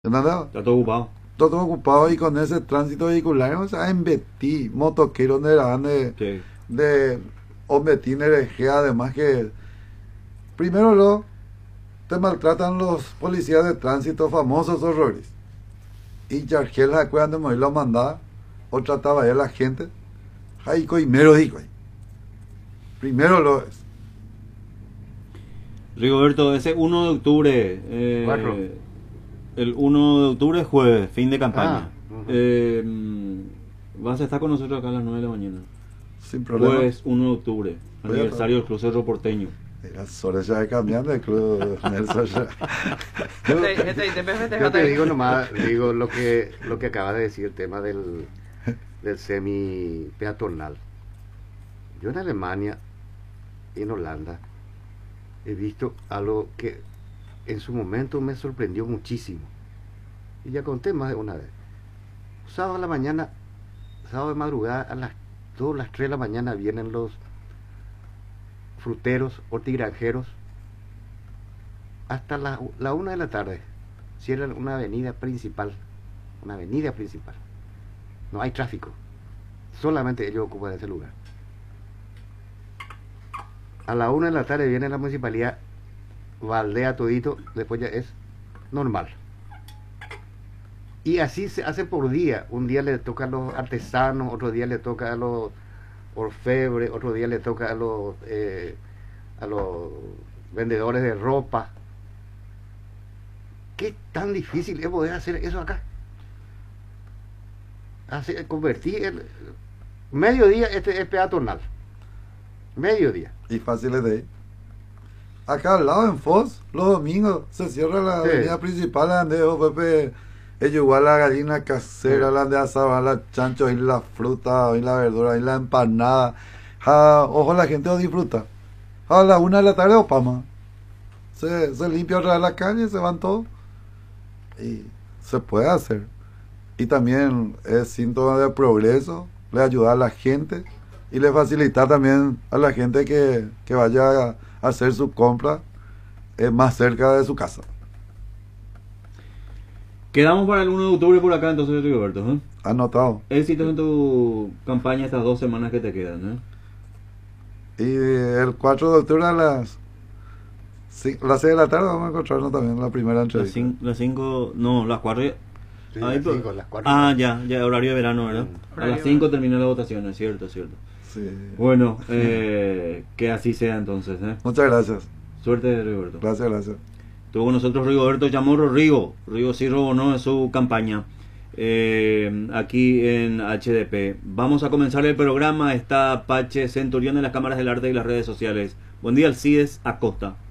¿Entendés? Está todo ocupado. Todo ocupado y con ese tránsito vehicular, o sea, embetí, motoqueros Sí. de Ombetín Herejea, además que primero te maltratan los policías de tránsito famosos horrores. Y Yargel acuerdan de morir lo mandaba, o trataba a la gente. Ay, coimero dijo. Primero lo es. Rigoberto, ese 1 de octubre, Cuatro. el 1 de octubre es jueves, fin de campaña. Ujú. Vas a estar con nosotros acá a las 9 de la mañana. Sin problema. Jueves 1 de octubre, Voy a aniversario del Club Cerro Porteño. Mira, Sores ya cambiando el club Nelson ya. Yo te digo nomás, digo lo que acabas de decir, el tema del semi peatonal. Yo en Alemania y en Holanda he visto algo que en su momento me sorprendió muchísimo. Y ya conté más de una vez. Sábado a la mañana, sábado de madrugada, a las 2, las 3 de la mañana vienen los fruteros, hortigranjeros, hasta la 1 de la tarde. Cierran una avenida principal. Una avenida principal. No hay tráfico. Solamente ellos ocupan ese lugar. A la 1 de la tarde viene la municipalidad, baldea todito, después ya es normal. Y así se hace por día. Un día le toca a los artesanos, otro día le toca a los orfebres, otro día le toca a los vendedores de ropa. ¿Qué tan difícil es poder hacer eso acá? Convertir el mediodía, este es peatonal. Mediodía. Y fáciles de ir. Acá al lado en Foz, los domingos se cierra la avenida principal donde Pepe es igual la gallina casera, la de asada, la chancho y la fruta y la verdura y la empanada. Ojo, la gente lo disfruta. A la 1 de la tarde opama. Se limpia otra vez la calle, se van todos. Y se puede hacer. Y también es síntoma de progreso, le ayuda a la gente y le facilita también a la gente que vaya a hacer su compra más cerca de su casa. Quedamos para el 1 de octubre por acá entonces, Rigoberto. Anotado. Éxito en tu campaña estas 2 semanas que te quedan. Y el 4 de octubre a las 6 de la tarde vamos a encontrarnos también en la primera entrevista. Las 5, no, las 4. Sí, Ahí, las 5, las 4. Ya, horario de verano, ¿verdad? A las 5 terminó la votación, es cierto. Sí. Bueno, que así sea entonces. Muchas gracias. Suerte, Rigoberto. Gracias. Estuvo con nosotros Rigoberto Chamorro, Rigo sí robó, ¿no? En su campaña aquí en HDP. Vamos a comenzar el programa. Está Pache Centurión en las cámaras del arte y las redes sociales. Buen día, Alcides Acosta.